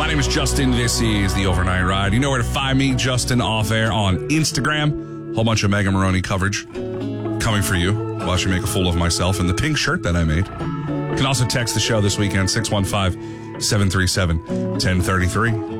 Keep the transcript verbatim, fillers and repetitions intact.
My name is Justin. This is The Overnight Ride. You know where to find me, Justin Off Air on Instagram. Whole bunch of Mega Maroney coverage coming for you. Watch me make a fool of myself in the pink shirt that I made. You can also text the show this weekend, six one five, seven three seven, one oh three three.